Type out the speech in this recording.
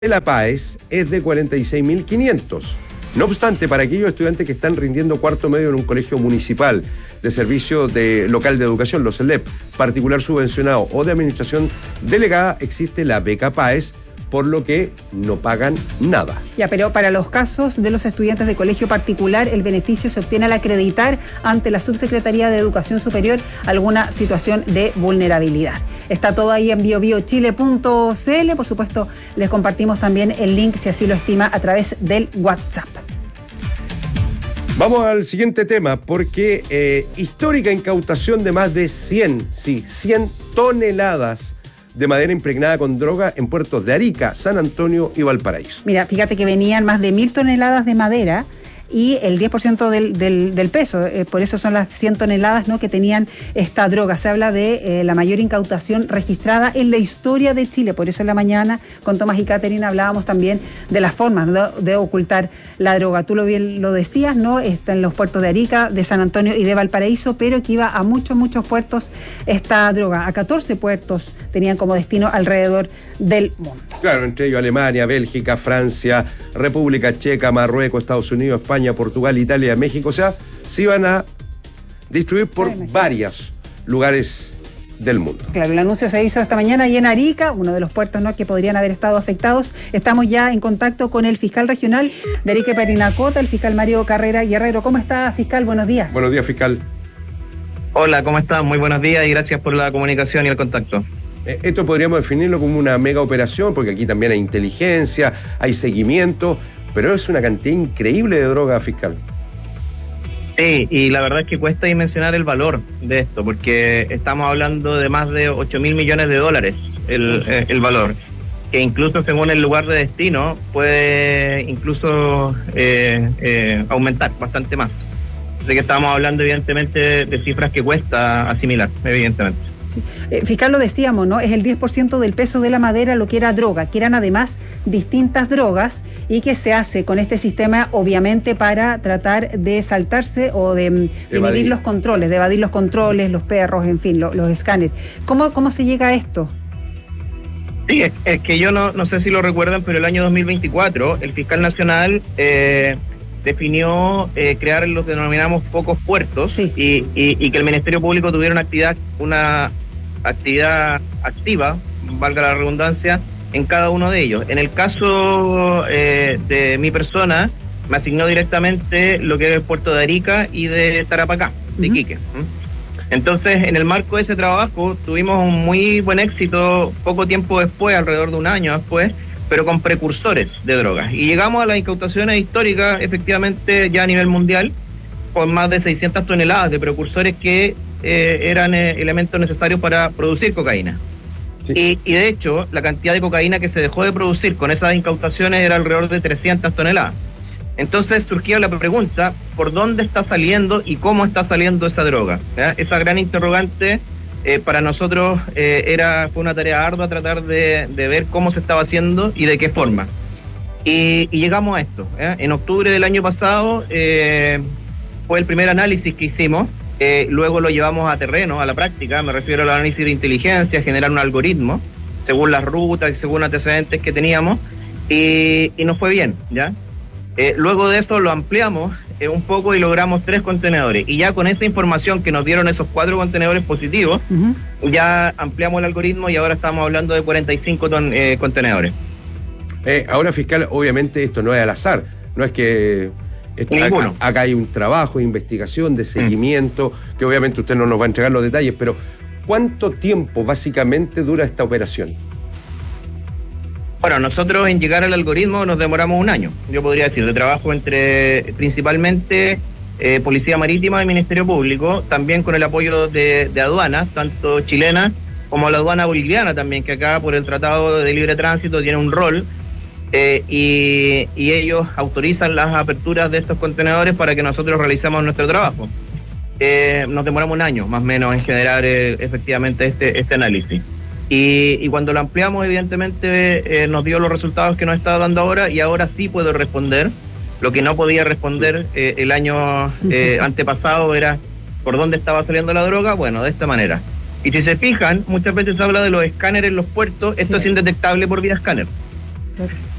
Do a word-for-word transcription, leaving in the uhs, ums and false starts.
de la PAES es de cuarenta y seis mil quinientos. No obstante, para aquellos estudiantes que están rindiendo cuarto medio en un colegio municipal de servicio de local de educación, los C E L E P, particular subvencionado o de administración delegada, existe la beca PAES, por lo que no pagan nada. Ya, pero para los casos de los estudiantes de colegio particular, el beneficio se obtiene al acreditar ante la Subsecretaría de Educación Superior alguna situación de vulnerabilidad. Está todo ahí en bio bio chile punto c l. Por supuesto, les compartimos también el link, si así lo estima, a través del WhatsApp. Vamos al siguiente tema, porque eh, histórica incautación de más de cien, sí, cien toneladas de madera impregnada con droga en puertos de Arica, San Antonio y Valparaíso. Mira, fíjate que venían más de mil toneladas de madera y el diez por ciento del, del, del peso, eh, por eso son las cien toneladas, ¿no?, que tenían esta droga. Se habla de eh, la mayor incautación registrada en la historia de Chile. Por eso en la mañana con Tomás y Catherine hablábamos también de las formas de, de ocultar la droga. Tú lo bien lo decías, ¿no? Está en los puertos de Arica, de San Antonio y de Valparaíso, pero que iba a muchos, muchos puertos esta droga. A catorce puertos tenían como destino alrededor del mundo. Claro, entre ellos Alemania, Bélgica, Francia, República Checa, Marruecos, Estados Unidos, España, Portugal, Italia, México. O sea, se iban a distribuir por sí, varios lugares del mundo. Claro, el anuncio se hizo esta mañana y en Arica, uno de los puertos, ¿no?, que podrían haber estado afectados. Estamos ya en contacto con el fiscal regional de Arica y Parinacota, el fiscal Mario Carrera Guerrero. ¿Cómo está, fiscal? Buenos días. Buenos días, fiscal. Hola, ¿cómo están? Muy buenos días y gracias por la comunicación y el contacto. Esto podríamos definirlo como una mega operación, porque aquí también hay inteligencia, hay seguimiento, pero es una cantidad increíble de droga, fiscal. Sí, y la verdad es que cuesta dimensionar el valor de esto, porque estamos hablando de más de ocho mil millones de dólares el, el valor, que incluso según el lugar de destino puede incluso eh, eh, aumentar bastante más. Así que estamos hablando evidentemente de cifras que cuesta asimilar, evidentemente. Sí. Eh, fiscal, lo decíamos, ¿no? Es el diez por ciento del peso de la madera lo que era droga, que eran además distintas drogas y que se hace con este sistema obviamente para tratar de saltarse o de, de evadir los controles, de evadir los controles, los perros, en fin, lo, los escáneres. ¿Cómo, ¿Cómo se llega a esto? Sí, es, es que yo no, no sé si lo recuerdan, pero el año dos mil veinticuatro el fiscal nacional eh, definió eh, crear lo que denominamos pocos puertos, sí. y, y, y que el Ministerio Público tuviera una actividad, una actividad activa, valga la redundancia, en cada uno de ellos. En el caso eh, de mi persona, me asignó directamente lo que es el puerto de Arica y de Tarapacá, de uh-huh. Iquique. Entonces, en el marco de ese trabajo, tuvimos un muy buen éxito poco tiempo después, alrededor de un año después, pero con precursores de drogas. Y llegamos a las incautaciones históricas, efectivamente, ya a nivel mundial, con más de seiscientas toneladas de precursores que eh, eran eh, elementos necesarios para producir cocaína. Sí. Y, y de hecho, la cantidad de cocaína que se dejó de producir con esas incautaciones era alrededor de trescientas toneladas. Entonces surgía la pregunta, ¿por dónde está saliendo y cómo está saliendo esa droga? ¿Ya? Esa gran interrogante eh, para nosotros eh, era fue una tarea ardua tratar de, de ver cómo se estaba haciendo y de qué forma. Y, y llegamos a esto. ¿Ya? En octubre del año pasado eh, fue el primer análisis que hicimos. Eh, luego lo llevamos a terreno, a la práctica, me refiero al análisis de inteligencia, generar un algoritmo, según las rutas y según antecedentes que teníamos, y, y nos fue bien, ¿ya? Eh, luego de eso lo ampliamos eh, un poco y logramos tres contenedores, y ya con esa información que nos dieron esos cuatro contenedores positivos, uh-huh. ya ampliamos el algoritmo y ahora estamos hablando de cuarenta y cinco ton, eh, contenedores. Eh, ahora, fiscal, obviamente esto no es al azar, no es que... Esto, acá, acá hay un trabajo de investigación, de seguimiento, mm. que obviamente usted no nos va a entregar los detalles, pero ¿cuánto tiempo básicamente dura esta operación? Bueno, nosotros en llegar al algoritmo nos demoramos un año, yo podría decir, de trabajo entre principalmente eh, Policía Marítima y Ministerio Público, también con el apoyo de, de aduanas, tanto chilena como la aduana boliviana también, que acá por el Tratado de Libre Tránsito tiene un rol. Eh, y, y ellos autorizan las aperturas de estos contenedores para que nosotros realicemos nuestro trabajo. Eh, nos demoramos un año más o menos en generar eh, efectivamente este, este análisis. Y, y cuando lo ampliamos, evidentemente eh, nos dio los resultados que nos está dando ahora, y ahora sí puedo responder. Lo que no podía responder eh, el año eh, antepasado era por dónde estaba saliendo la droga, bueno, de esta manera. Y si se fijan, muchas veces se habla de los escáneres en los puertos, esto sí. es indetectable por vía escáner. Claro.